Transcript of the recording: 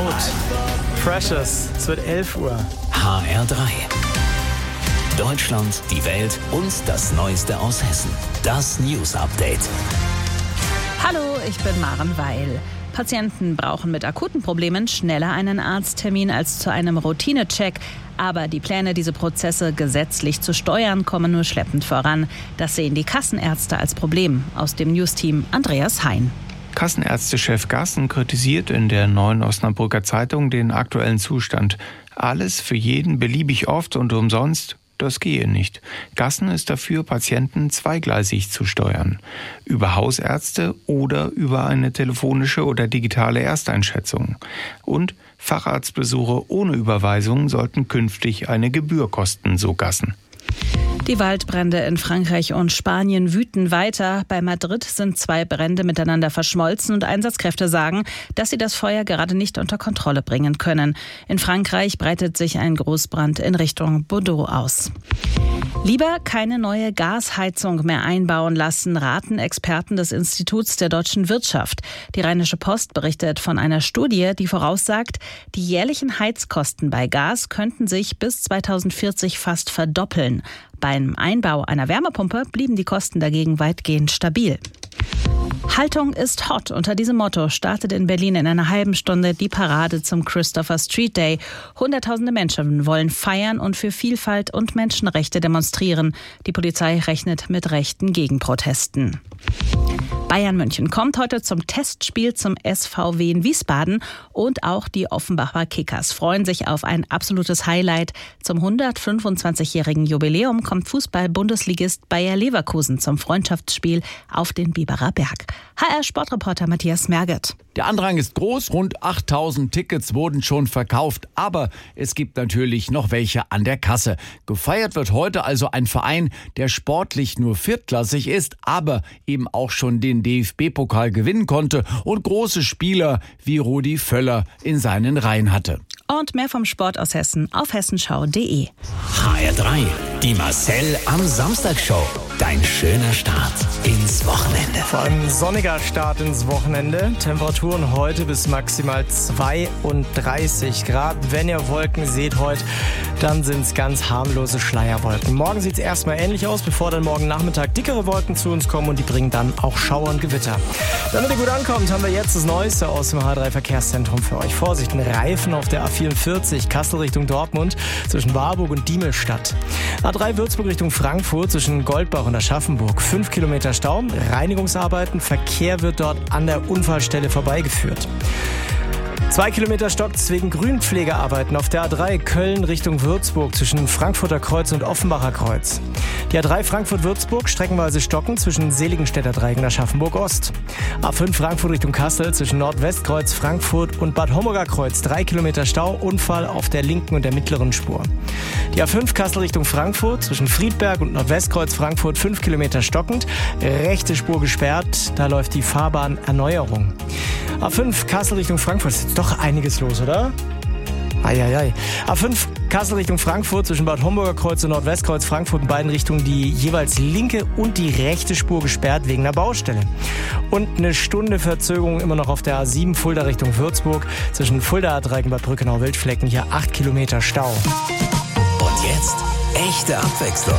Rot. Precious. Es wird 11 Uhr. HR3. Deutschland, die Welt und das Neueste aus Hessen. Das News Update. Hallo, ich bin Maren Weil. Patienten brauchen mit akuten Problemen schneller einen Arzttermin als zu einem Routinecheck. Aber die Pläne, diese Prozesse gesetzlich zu steuern, kommen nur schleppend voran. Das sehen die Kassenärzte als Problem. Aus dem Newsteam Andreas Hein. Kassenärztechef Gassen kritisiert in der Neuen Osnabrücker Zeitung den aktuellen Zustand. Alles für jeden beliebig oft und umsonst, das gehe nicht. Gassen ist dafür, Patienten zweigleisig zu steuern. Über Hausärzte oder über eine telefonische oder digitale Ersteinschätzung. Und Facharztbesuche ohne Überweisung sollten künftig eine Gebühr kosten, so Gassen. Die Waldbrände in Frankreich und Spanien wüten weiter. Bei Madrid sind 2 Brände miteinander verschmolzen und Einsatzkräfte sagen, dass sie das Feuer gerade nicht unter Kontrolle bringen können. In Frankreich breitet sich ein Großbrand in Richtung Bordeaux aus. Lieber keine neue Gasheizung mehr einbauen lassen, raten Experten des Instituts der deutschen Wirtschaft. Die Rheinische Post berichtet von einer Studie, die voraussagt, die jährlichen Heizkosten bei Gas könnten sich bis 2040 fast verdoppeln. Beim Einbau einer Wärmepumpe blieben die Kosten dagegen weitgehend stabil. Haltung ist hot. Unter diesem Motto startet in Berlin in einer halben Stunde die Parade zum Christopher Street Day. Hunderttausende Menschen wollen feiern und für Vielfalt und Menschenrechte demonstrieren. Die Polizei rechnet mit rechten Gegenprotesten. Bayern München kommt heute zum Testspiel zum SVW in Wiesbaden und auch die Offenbacher Kickers freuen sich auf ein absolutes Highlight. Zum 125-jährigen Jubiläum kommt Fußball-Bundesligist Bayer Leverkusen zum Freundschaftsspiel auf den Biberer Berg. HR-Sportreporter Matthias Merget. Der Andrang ist groß, rund 8000 Tickets wurden schon verkauft, aber es gibt natürlich noch welche an der Kasse. Gefeiert wird heute also ein Verein, der sportlich nur viertklassig ist, aber eben auch schon den DFB-Pokal gewinnen konnte und große Spieler wie Rudi Völler in seinen Reihen hatte. Und mehr vom Sport aus Hessen auf hessenschau.de. HR3, die Marcel am Samstag-Show. Dein schöner Start ins Wochenende. Vor allem sonniger Start ins Wochenende. Temperaturen heute bis maximal 32 Grad. Wenn ihr Wolken seht heute, dann sind es ganz harmlose Schleierwolken. Morgen sieht es erstmal ähnlich aus, bevor dann morgen Nachmittag dickere Wolken zu uns kommen und die bringen dann auch Schauer und Gewitter. Damit ihr gut ankommt, haben wir jetzt das Neueste aus dem H3-Verkehrszentrum für euch. Vorsicht, ein Reifen auf der A44 Kassel Richtung Dortmund zwischen Warburg und Diemelstadt. A3 Würzburg Richtung Frankfurt zwischen Goldbach und Aschaffenburg. 5 Kilometer Stau, Reinigungsarbeiten, Verkehr wird dort an der Unfallstelle vorbeigeführt. 2 Kilometer stockt wegen Grünpflegearbeiten auf der A3 Köln Richtung Würzburg zwischen Frankfurter Kreuz und Offenbacher Kreuz. Die A3 Frankfurt-Würzburg streckenweise stocken zwischen Seligenstädter Dreieck und Aschaffenburg-Ost. A5 Frankfurt Richtung Kassel zwischen Nordwestkreuz Frankfurt und Bad Homburger Kreuz. 3 Kilometer Stau, Unfall auf der linken und der mittleren Spur. Die A5 Kassel Richtung Frankfurt zwischen Friedberg und Nordwestkreuz Frankfurt 5 Kilometer stockend. Rechte Spur gesperrt, da läuft die Fahrbahnerneuerung. A5 Kassel Richtung Frankfurt, ist jetzt doch einiges los, oder? Eieiei. A5 Kassel Richtung Frankfurt zwischen Bad Homburger Kreuz und Nordwestkreuz Frankfurt in beiden Richtungen die jeweils linke und die rechte Spur gesperrt wegen einer Baustelle. Und eine Stunde Verzögerung immer noch auf der A7 Fulda Richtung Würzburg zwischen Fulda Dreieck und Bad Brückenau Wildflecken. Hier 8 Kilometer Stau. Und jetzt echte Abwechslung.